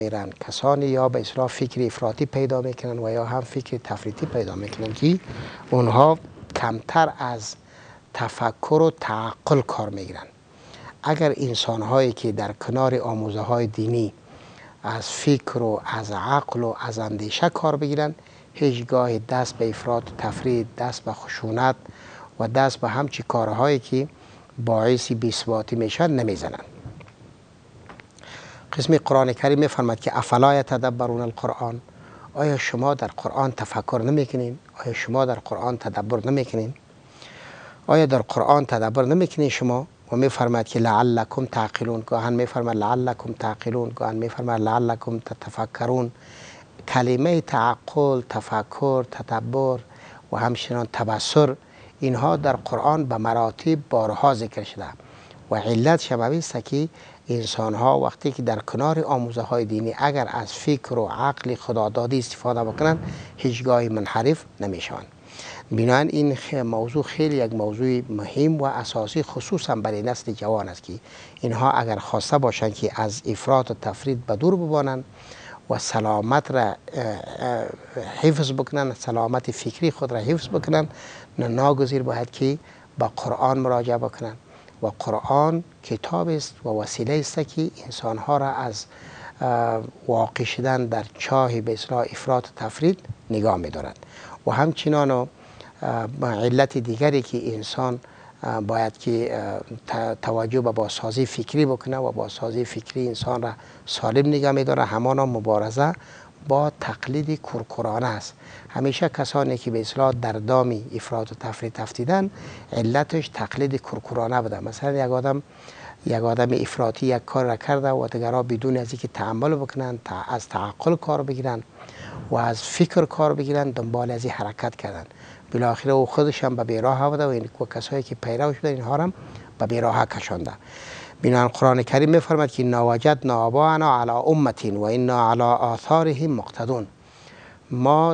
میرن کسانی یا به اصطلاح فکر افراطی پیدا میکنن و یا هم فکر تفریطی پیدا میکنن که اونها کمتر از تفکر و تعقل کار میگیرن. اگر انسان هایی که در کنار آموزه های دینی از فکر و از عقل و از اندیشه کار بگیرن، هیچگاه دست به افراط و تفرید، دست به خشونت و دست به همچی کارهایی که باعث بی‌ثباتی میشن نمیزنن. قسم قرآن کریم میفرماید که افلا یتدبرون القرآن، آیا شما در قرآن تفکر نمیکنین؟ آیا شما در قرآن تدبر نمیکنین؟ آیا در قرآن تدبر نمیکنین شما؟ و میفرماید که لعلکم تعقلون، گاهن میفرماید لعلکم تعقلون، گاهن میفرماید لعلکم تتفکرون. کلمه تعقل، تفکر، تدبر و همچنان تبصر، اینها در قرآن به مراتب بارها ذکر شده و علت شبابی است که انسان ها وقتی که در کنار آموزه های دینی اگر از فکر و عقل خدادادی استفاده بکنن هیچگاه منحرف نمیشوند. بنابراین این موضوع خیلی یک موضوع مهم و اساسی خصوصا برای نسل جوان است که اینها اگر خواسته باشند که از افراط و تفرید به دور بمانند و سلامت را حفظ بکنن، سلامت فکری خود را حفظ بکنن، ناگزیر باید که با قرآن مراجعه بکنن و قرآن کتاب است و وسیله است که انسانها را از واقع شدن در چاه به اصطلاح افراط و تفرید نگاه می‌دارد. و همچنان علت دیگری که انسان باید که توجه به بازسازی فکری بکنه و بازسازی فکری انسان را سالم نگاه می‌داره، همانا مبارزه با تقلید کورکورانه است. همیشه کسانی که به اصطلاح در دام افراط و تفرید افتیدن علتش تقلید کورکورانه بوده. مثلا یک آدم افراطی یک کار را کرده و دیگرها بدون از اینکه تأمل بکنن، از تعقل کار بگیرن و از فکر کار بگیرن دنبال از این حرکت کردن، بالاخره او خودش هم به بیراه بوده و این کسایی که پیرو شده اینها هم به بیراه کشانده. بنابراین قرآن کریم میفرماید که انا وجدنا آباءنا علی امة و انا علی آثارهم مقتدون. ما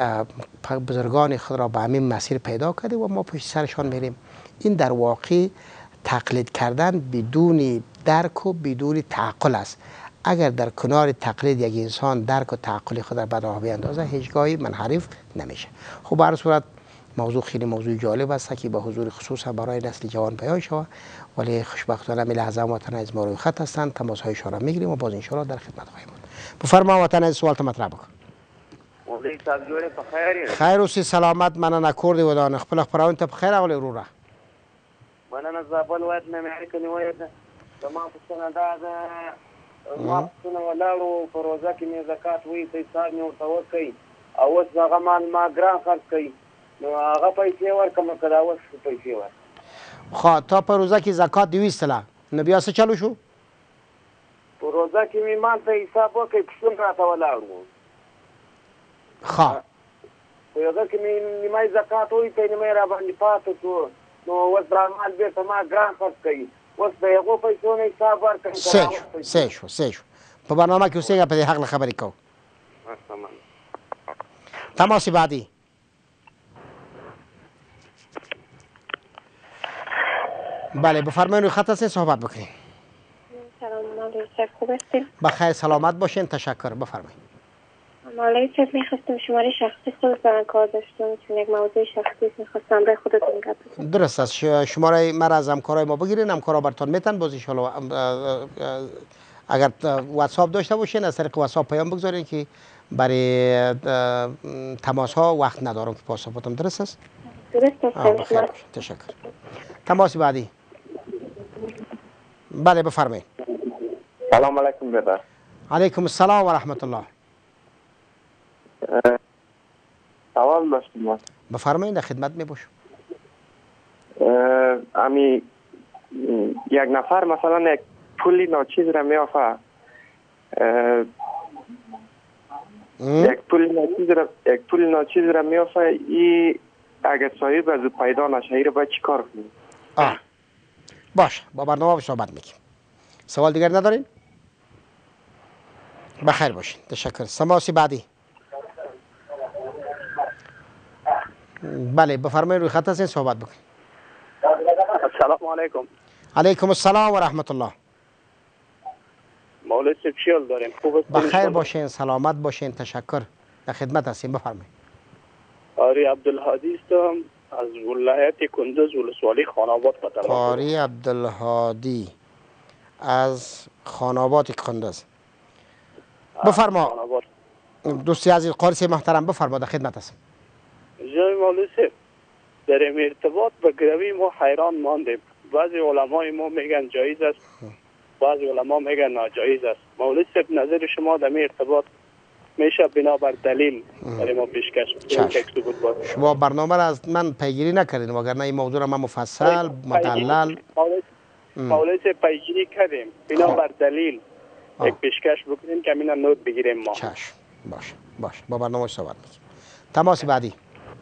بزرگان خود را به همین مسیر پیدا کردیم و ما پشت سرشان میریم. این در واقع تقلید کردن بدون درک و بدون تعقل است. اگر در کنار تقلید یک انسان درک و تعقل خود را به راه بیندازه هیچگاهی منحرف نمیشه. خب به هر صورت موضوع خیلی موضوع جالب است که به حضور خصوصا برای نسل جوان بیان شود، ولی خوشبختانه می لحظه وطن از ما روی خط هستند، تماس های شما را میگیریم و باز ان شاء الله در خدمت خواهیم بود. بفرما وطن از سوال مطرح بکن. خیر اوسی سلامت، من نکردی و دان خپل خبرون ته خیر اول رو را مننه. زابل وایت نه مې کني وایت زما په څنګه دا ما په څنګه ولاړو په روزه کې مې زکات وې ته حساب مې ورته وکړي او اوس هغه مال ما ګران خرڅ کړي نو هغه پیسې ورکړم که دا اوس پیسې ورکړم. خو تا په روزه کې زکات دی ویستله نو بیا څه چلو شو؟ په روزه کې مې مال ته حساب وکړي پسون راته ولاړ وو. ښه په هغه کې مې نیمای زکات وې ته نیمای را باندې پاتې شو نو اوس دا مال بېرته ما ګران خرڅ کړي اوس د هغو پیسو نه حساب ورکړم. سه شو په برنامه کې اوسېږه په دې حق خبرې کوو. تماس بعدی. بله بفرمایید روی خط هستین صحبت بکنید. سلام مولوی، خوب هستین؟ بخیر سلامت باشین، تشکر. بفرمایید. مولوی صاحب میخواستم شماره شخصی خود برای کار داشتم چون یک موضوع شخصی میخواستم برای خودتون گپ بزنم. درست است. شماره مرا از همکارای ما بگیرین، همکارا براتون میتن باز ان شاء الله اگر واتساپ داشته باشین از طریق واتساپ پیام بگذارین که برای تماس ها وقت ندارم که پاسخ بدم. درست است؟ درست است. تشکر. تماس بعدی. بله بفرمایید. سلام علیکم برادر. علیکم السلام و رحمت الله. سوال داشتم. بفرمایید در خدمت می باشم. امی یک نفر مثلا یک پولی ناچیز را می آفه یک پول ناچیز را می آفه ای اگر صاحب از پیدا نشه ای را باید چی کار کنیم؟ باش با برنامه صحبت میکنیم. سوال دیگر ندارین؟ بخیر باشین، تشکر. سماسی بعدی. بله بفرمایید روی خط هستین صحبت بکنید. السلام علیکم. علیکم السلام و رحمت الله. مولوی صاحب چیال داریم؟ خوب است؟ بخیر باشین، سلامت باشین، تشکر. در خدمت هستیم، بفرمایید. قاری عبدالهادی هستم از ولایت کندز ولسوالی خاناباد به تماس. قاری عبدالهادی از خاناباد کندز. بفرما دوستی عزیز. قاری صاحب محترم بفرما، در خدمت هستم. جناب مولوی صاحب، در این ارتباط به گروی ما حیران ماندیم. بعضی علمای ما میگن جایز است، بعضی علما میگن ناجایز است. مولوی صاحب نظر شما در این ارتباط میشه بنابر دلیل برای ما پیشکش کنید؟ شما برنامه را از من پیگیری نکردین، وگرنه این موضوع را من مفصل مدلل مولوی صاحب پیگیری کردیم. بنابر دلیل یک پیشکش بکنیم که مینا نوت بگیریم ما. چشم. باش با برنامه صحبت میکنیم. تماس بعدی.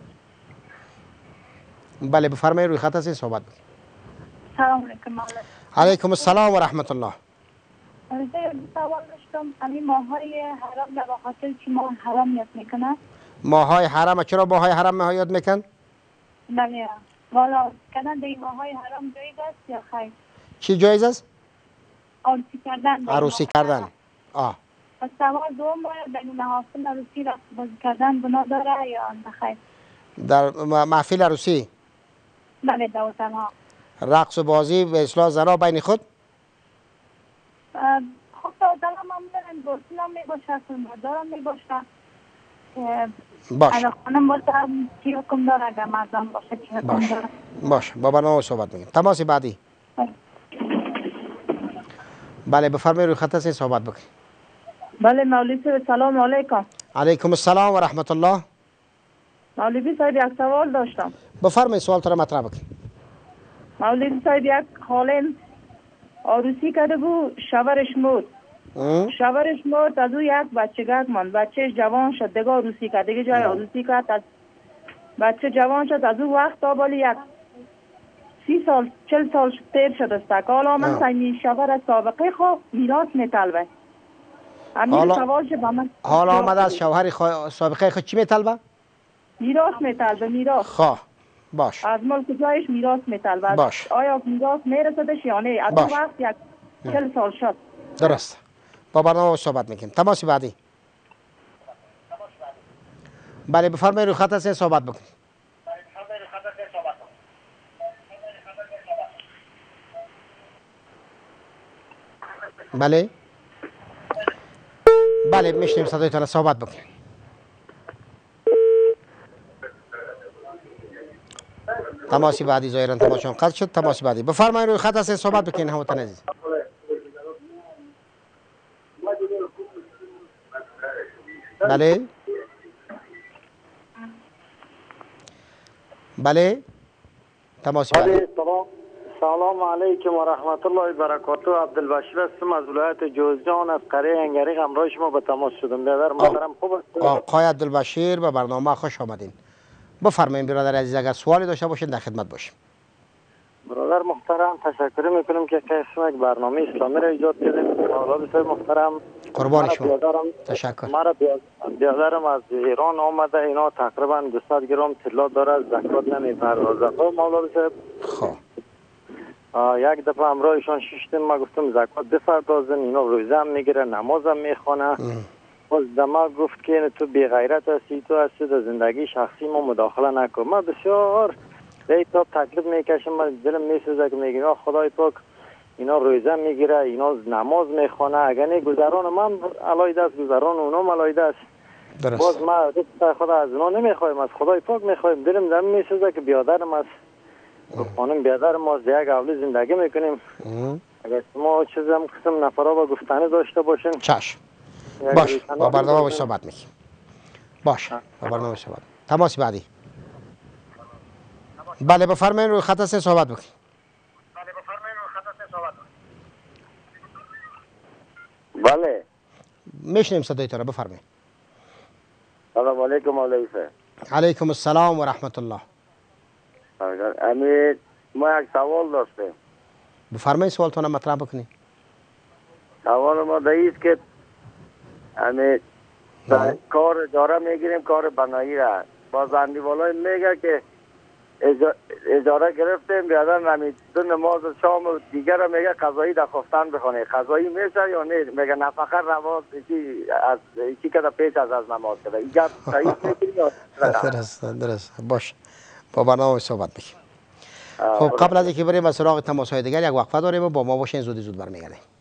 بله بفرمایید، روی خط هستین، صحبت بکنید. سلام علیکم مولوی. علیکم السلام و رحمت الله. سوال داشتم، همین ماهای حرام به خاطر چی ماه حرام یاد میکنه؟ ماهای حرام چرا ماهای حرام یاد میکن؟ بله، والا کردن در این ماهای حرام جایز است یا خیر؟ چی جایز است؟ عروسی کردن. عروسی کردن. پس سوال دوم باید در محافل عروسی رقص بازی کردن گناه داره یا نخیر؟ در محفل عروسی؟ بله، در اتنها رقص و بازی به اصلاح زنا بین خود؟ خب در اتنها معمولا دوستی هم میباشه، خانواده هم میباشه. اگر خانم باشه چی حکم داره، اگر مردم باشه چی حکم داره؟ باشه با برنامه صحبت میگیم. تماس بعدی. بله بفرمایید، روی خط هستین، صحبت بکنید. بله مولوی صاحب سلام علیکم. علیکم السلام و رحمت الله. مولوی صاحب یک سوال داشتم. بفرمایید، سوال را مطرح بکنید. مولوی صاحب یک خالم عروسی کرده بود، شوهرش مرد. شوهرش مرد، از او یک بچگک ماند. بچهش جوان شد، دیگه عروسی کرد، دیگه جای عروسی کرد، از بچه جوان شد. از او وقت تا بالی یک 30 سال 40 سال تیر شد است. حالا من سایمی شوهر سابقه خو میراث میطلبه. همین سوالش با من. حالا آمده از شوهر سابقه خود چی میطلبه؟ میراث میطلبه. میراث. باش. از ملک جایش میراث میطلبه. باش. آیا میراث میرسدش یا نه؟ از اون وقت یک 40 سال شد. درست. با برنامه صحبت میکنیم. تماس بعدی. بله بفرمایید، روی خط هستین، صحبت بکنید. بله میشنیم صدایتان، صحبت بکنید. تماسی بعدی ظاهرا تماشون قطع شد. تماسی بعدی بفرمایید، روی خط هستین، صحبت بکنید. هموطن عزیز. بله تماسی بعدی. سلام علیکم و رحمت الله و برکاته. عبدالبشیر هستم از ولایت جوزجان، از قریه انگری. همراه شما به تماس شدم. برادر محترم خوب است؟ آقای عبدالبشیر به برنامه خوش آمدین. بفرمایید برادر عزیز، اگر سوالی داشته باشین در خدمت باشیم. برادر محترم تشکر میکنم که قسم یک برنامه اسلامی را ایجاد کردید. حالا بسیار محترم، قربان شما. تشکر. مرا بیادرم از ایران آمده، اینا تقریبا 200 گرم طلا داره، زکات نمیپردازه. خب مولا بسیار یک دفعه همراهشان ششتم، ما گفتم زکات بپردازن. اینا روزه هم میگیره، نماز هم میخونه. باز دما گفت که تو بی غیرت هستی، تو هستی در زندگی شخصی ما مداخله نکن. من بسیار دیتا تکلیف میکشم، من دلم میسوزه که میگم خدای پاک اینا روزه میگیره، اینا نماز میخونه، اگر نه گذران من علایده است، گذران اونا علایده است. باز ما رزق خدا از اونا نمیخوایم، از خدای پاک میخوایم. دلم دم میسوزه که بیادرم است، خانم بیادرم است، یک اولی زندگی میکنیم. اگر شما چیزم قسم نفرا با گفتنی داشته باشین. چشم. باش با برنامه صحبت میکنیم. باش با برنامه صحبت. تماس بعدی. بله بفرمایید، روی خط هستین، صحبت بکنید. بله میشنیم صدایتان را، بفرمایید. سلام علیکم مولوی صاحب. علیکم السلام و رحمت الله. امید ما یک سوال داشتیم. بفرمایید سوالتون را مطرح بکنید. سوال ما داییست که امید کار داره میگیریم، کار بنایی را با زندی بالای میگه که اجاره گرفتیم بیادر نمی دو نماز شام و دیگر رو میگه قضایی در خفتن بخونه قضایی میشه یا نه میگه نفقه رواز از یکی که پیش از نماز کده این گفت صحیح میکنی یا درست باش با برنامه صحبت میکنیم. خب قبل از اینکه بریم به سراغ تماس‌های دیگر یک وقفه داریم و با ما باشین زود برمیگردیم.